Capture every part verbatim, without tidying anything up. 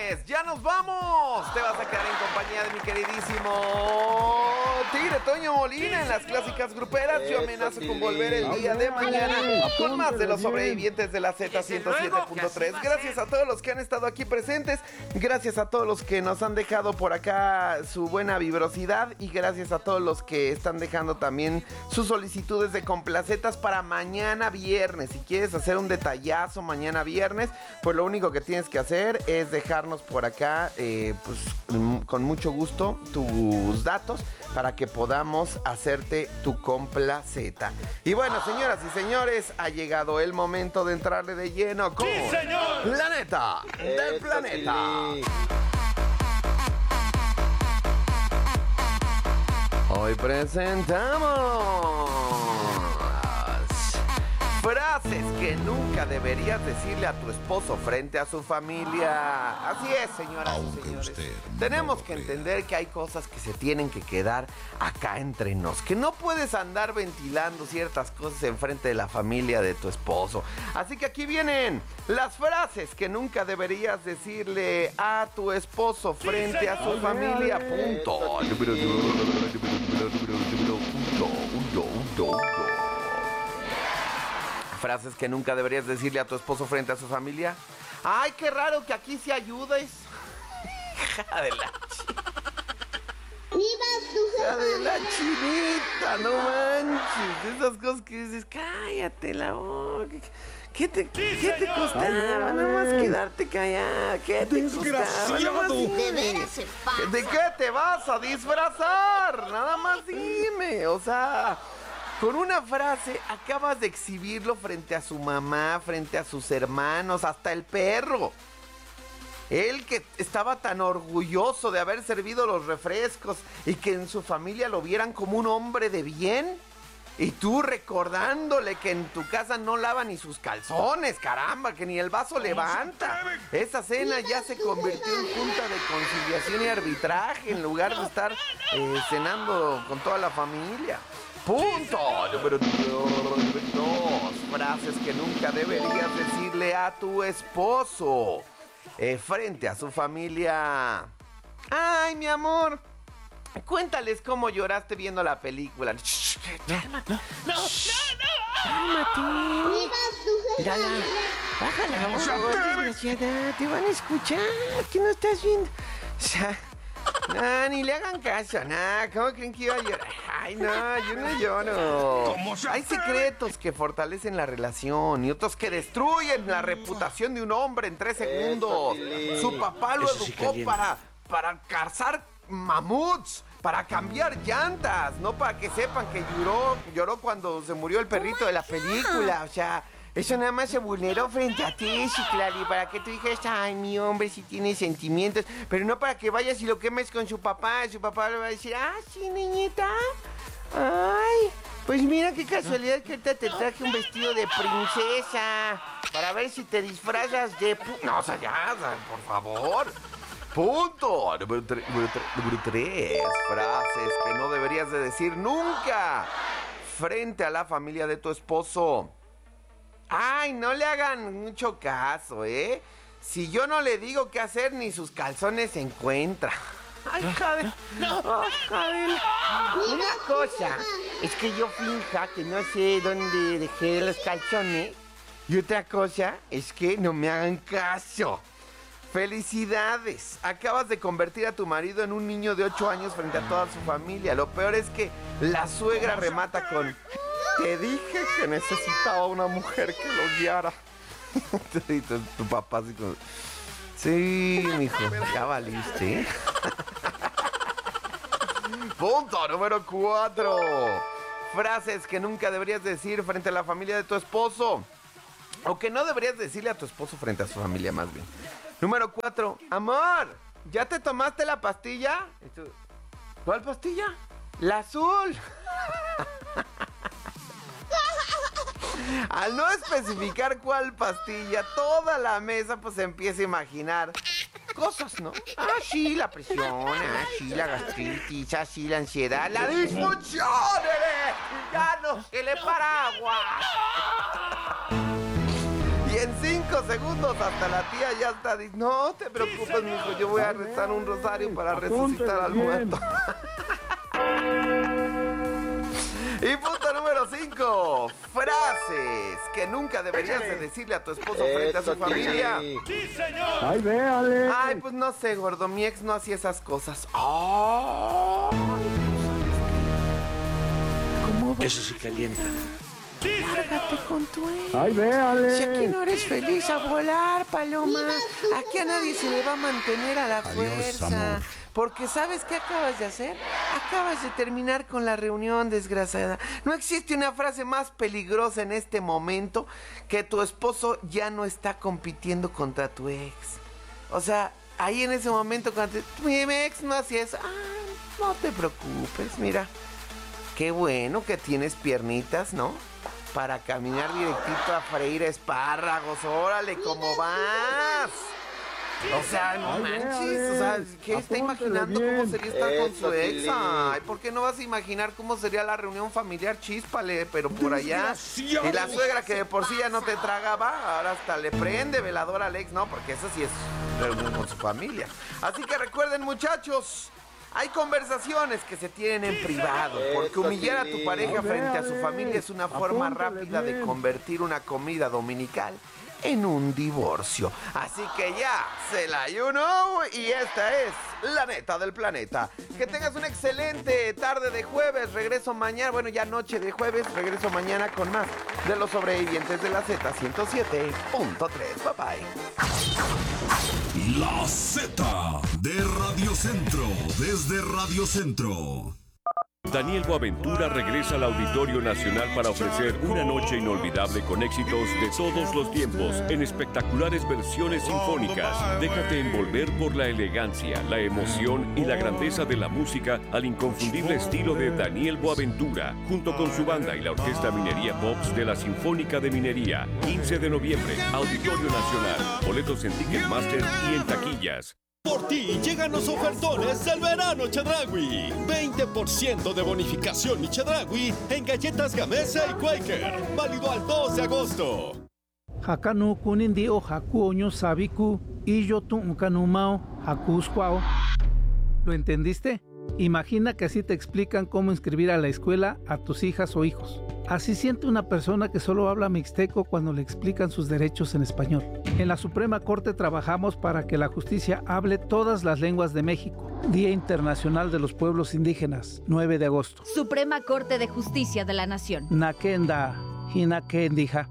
señores, ya nos vamos. Te vas a quedar en compañía de mi queridísimo Tigre Toño Molina en las clásicas gruperas. Yo amenazo con volver el día de mañana con más de los sobrevivientes de la Z ciento siete punto tres. Gracias a todos los que han estado aquí presentes. Gracias a todos los que nos han dejado por acá su buena vibrosidad. Y gracias a todos los que están dejando también sus solicitudes de complacetas para mañana viernes. Si quieres hacer un detallazo mañana viernes, pues lo único que tienes que hacer es dejarnos por acá, eh, pues con mucho gusto, tus datos para que podamos hacerte tu complaceta. Y bueno, señoras y señores, ha llegado el momento de entrarle de lleno con ¡Sí, señor! La neta del Esto planeta. Sí. Hoy presentamos frases que nunca deberías decirle a tu esposo frente a su familia. Así es, señoras Aunque y señores. usted Tenemos no que lo entender que hay cosas que se tienen que quedar acá entre nos. Que no puedes andar ventilando ciertas cosas enfrente de la familia de tu esposo. Así que aquí vienen las frases que nunca deberías decirle a tu esposo frente a su familia. Punto. Número uno. Frases que nunca deberías decirle a tu esposo frente a su familia. Ay, qué raro que aquí se ayudes. Hija de la Hija de la chinita, no manches. Esas cosas que dices, cállate la boca. ¿Qué te, ¿qué te costaba? Nada más quedarte callada. ¿Qué te costaba? Nada más dime. ¿De qué te vas a disfrazar? Nada más dime. O sea, con una frase acabas de exhibirlo frente a su mamá, frente a sus hermanos, hasta el perro. Él que estaba tan orgulloso de haber servido los refrescos y que en su familia lo vieran como un hombre de bien. Y tú recordándole que en tu casa no lava ni sus calzones, caramba, que ni el vaso levanta. Esa cena ya se convirtió en junta de conciliación y arbitraje en lugar de estar eh, cenando con toda la familia. Punto número dos. Frases que nunca deberías decirle a tu esposo eh, frente a su familia. Ay, mi amor, cuéntales cómo lloraste viendo la película. Shh, cálmate. No, no, no, Cálmate. Mírala. Bájala. No se Por favor, atreve. desgraciada. Te van a escuchar. ¿Qué no estás viendo? O sea, no, ni le hagan caso. Nah, ¿cómo creen que iba a llorar? Ay, no, yo no lloro. ¿Cómo se Hay atreve? secretos que fortalecen la relación y otros que destruyen la reputación de un hombre en tres segundos. Tilín. Su papá lo Eso sí educó calienta. para, para cazar mamuts, para cambiar llantas, no para que sepan que lloró, lloró cuando se murió el perrito de la película. O sea, eso nada más se vulneró frente a ti, Citlali, para que tú dijeras, ay, mi hombre sí tiene sentimientos, pero no para que vayas y lo quemes con su papá. Su papá le va a decir, ah, sí, niñita. Ay, pues mira qué casualidad que ahorita te traje un vestido de princesa para ver si te disfrazas de... pu- No, o sea, ya, o sea, por favor. Punto. Número, tre- número tre- número tres. Frases que no deberías de decir nunca frente a la familia de tu esposo. Ay, no le hagan mucho caso, ¿eh? Si yo no le digo qué hacer, ni sus calzones se encuentra. Ay, joder. Ay, joder. Una cosa es que yo finja que no sé dónde dejé los calzones. Y otra cosa es que no me hagan caso. ¡Felicidades! Acabas de convertir a tu marido en un niño de ocho años frente a toda su familia. Lo peor es que la suegra remata con... Te dije que necesitaba una mujer que lo guiara. Y tu, tu papá así como... Sí, mijo, ya valiste, ¿eh? Punto número cuatro. Frases que nunca deberías decir frente a la familia de tu esposo. O que no deberías decirle a tu esposo frente a su familia, más bien. Número cuatro. Amor, ¿ya te tomaste la pastilla? Y tú, ¿cuál pastilla? La azul. Al no especificar cuál pastilla, toda la mesa pues empieza a imaginar cosas, ¿no? Ah, sí, la presión, ah, sí, la gastritis, ah, sí, la ansiedad, la disfunción eréctil, ya no se le para agua. Y en cinco segundos hasta la tía ya está. Dice, no te preocupes, mijo, yo voy a rezar un rosario para resucitar al muerto. Y punto número cinco. Frases que nunca deberías de decirle a tu esposo frente a su familia. ¡Sí, señor! ¡Ay, véale! Ay, pues no sé, gordo, mi ex no hacía esas cosas. Oh. ¿Cómo va? Eso sí calienta. ¡Sí, lárgate con tu ex! ¡Ay, véale! Si aquí no eres feliz, a volar, Paloma. Aquí a nadie se le va a mantener a la fuerza. Amor. Porque ¿sabes qué acabas de hacer? Acabas de terminar con la reunión, desgraciada. No existe una frase más peligrosa en este momento que tu esposo ya no está compitiendo contra tu ex. O sea, ahí en ese momento cuando te, mi ex no hacía eso. Ah, no te preocupes, mira. Qué bueno que tienes piernitas, ¿no? Para caminar directito a freír espárragos. Órale, ¿cómo vas? O sea, no manches, o sea, ¿qué está imaginando cómo sería estar con su ex? Ay, ¿por qué no vas a imaginar cómo sería la reunión familiar? Chíspale, pero por allá. Y la suegra que de por sí ya no te tragaba, ahora hasta le prende veladora al ex, ¿no? Porque eso sí es reunión con su familia. Así que recuerden, muchachos, hay conversaciones que se tienen en privado, porque humillar a tu pareja frente a su familia es una forma rápida de convertir una comida dominical en un divorcio. Así que ya, se la you know, y esta es la neta del planeta. Que tengas una excelente tarde de jueves. Regreso mañana, bueno, ya noche de jueves. Regreso mañana con más de los sobrevivientes de la Z ciento siete punto tres. Bye bye. La Z de Radio Centro, desde Radio Centro. Daniel Boaventura regresa al Auditorio Nacional para ofrecer una noche inolvidable con éxitos de todos los tiempos en espectaculares versiones sinfónicas. Déjate envolver por la elegancia, la emoción y la grandeza de la música al inconfundible estilo de Daniel Boaventura, junto con su banda y la Orquesta Minería Pops de la Sinfónica de Minería. quince de noviembre, Auditorio Nacional. Boletos en Ticketmaster y en taquillas. Por ti llegan los ofertones del verano Chedraui. veinte por ciento de bonificación y Chedraui en galletas Gamesa y Quaker. Válido al dos de agosto. Hakanu kunindi o hakuoño sabiku y yo tu kanumao hakusquao. ¿Lo entendiste? Imagina que así te explican cómo inscribir a la escuela a tus hijas o hijos. Así siente una persona que solo habla mixteco cuando le explican sus derechos en español. En la Suprema Corte trabajamos para que la justicia hable todas las lenguas de México. Día Internacional de los Pueblos Indígenas, nueve de agosto. Suprema Corte de Justicia de la Nación. Nakenda, hinakendija.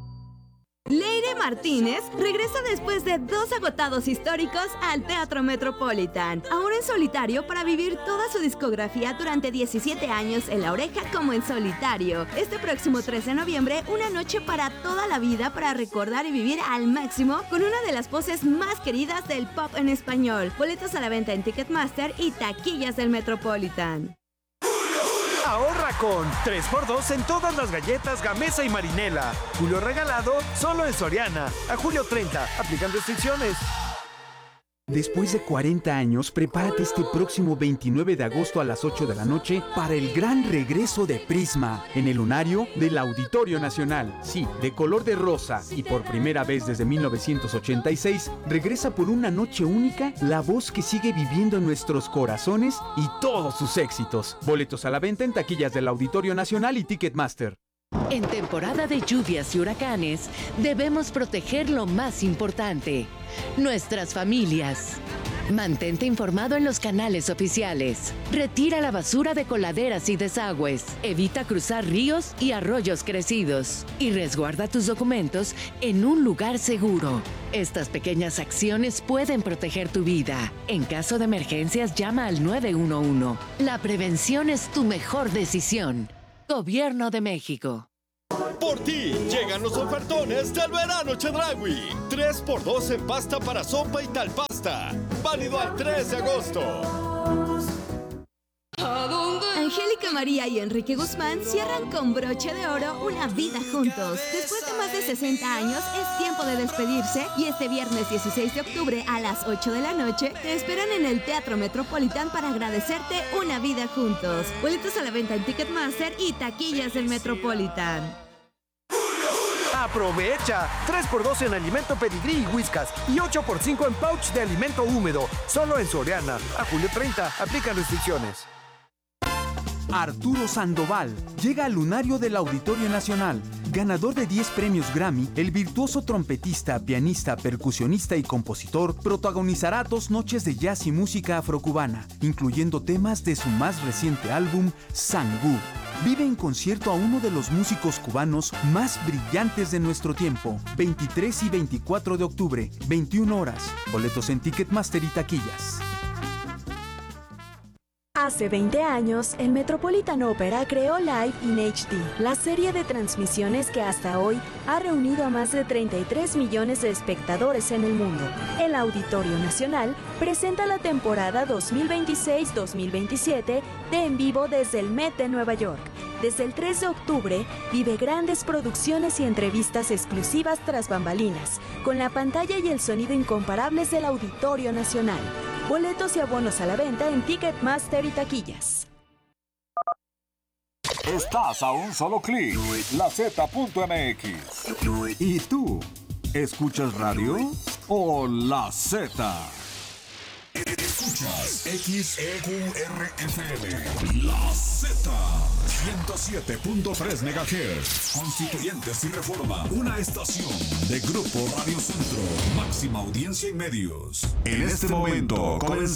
Leire Martínez regresa después de dos agotados históricos al Teatro Metropolitan, ahora en solitario para vivir toda su discografía durante diecisiete años en La Oreja como en solitario. Este próximo tres de noviembre, una noche para toda la vida para recordar y vivir al máximo con una de las voces más queridas del pop en español. Boletos a la venta en Ticketmaster y taquillas del Metropolitan. Ahorra con tres por dos en todas las galletas Gamesa y Marinela. Julio regalado solo en Soriana. A julio treinta. Aplican restricciones. Después de cuarenta años, prepárate este próximo veintinueve de agosto a las ocho de la noche para el gran regreso de Prisma en el lunario del Auditorio Nacional. Sí, de color de rosa y por primera vez desde mil novecientos ochenta y seis, regresa por una noche única la voz que sigue viviendo en nuestros corazones y todos sus éxitos. Boletos a la venta en taquillas del Auditorio Nacional y Ticketmaster. En temporada de lluvias y huracanes, debemos proteger lo más importante, nuestras familias. Mantente informado en los canales oficiales. Retira la basura de coladeras y desagües. Evita cruzar ríos y arroyos crecidos. Y resguarda tus documentos en un lugar seguro. Estas pequeñas acciones pueden proteger tu vida. En caso de emergencias, llama al nueve uno uno. La prevención es tu mejor decisión. Gobierno de México. Por ti llegan los ofertones del verano Chedraui. tres por dos en pasta para sopa y tal pasta. Válido al tres de agosto. Angélica María y Enrique Guzmán cierran con broche de oro una vida juntos. Después de más de sesenta años, es tiempo de despedirse y este viernes dieciséis de octubre a las ocho de la noche te esperan en el Teatro Metropolitan para agradecerte una vida juntos. Boletos a la venta en Ticketmaster y taquillas del Metropolitan. ¡Aprovecha! tres por dos en alimento Pedigrí y Whiskas y ocho por cinco en pouch de alimento húmedo. Solo en Soriana. A julio treinta. Aplican restricciones. Arturo Sandoval llega al lunario del Auditorio Nacional. Ganador de diez premios Grammy, el virtuoso trompetista, pianista, percusionista y compositor protagonizará dos noches de jazz y música afrocubana, incluyendo temas de su más reciente álbum, Sangú. Vive en concierto a uno de los músicos cubanos más brillantes de nuestro tiempo. veintitrés y veinticuatro de octubre, veintiuna horas. Boletos en Ticketmaster y taquillas. Hace veinte años, el Metropolitan Opera creó Live in H D, la serie de transmisiones que hasta hoy ha reunido a más de treinta y tres millones de espectadores en el mundo. El Auditorio Nacional presenta la temporada dos mil veintiséis dos mil veintisiete de En Vivo desde el Met de Nueva York. Desde el tres de octubre, vive grandes producciones y entrevistas exclusivas tras bambalinas, con la pantalla y el sonido incomparables del Auditorio Nacional. Boletos y abonos a la venta en Ticketmaster y taquillas. Estás a un solo clic, la zeta punto eme equis. ¿Y tú? ¿Escuchas radio o La Z? Escuchas X E Q R F M, La Z, ciento siete punto tres megahertz, Constituyentes y Reforma, una estación de Grupo Radio Centro, máxima audiencia y medios. En este momento, comenzamos.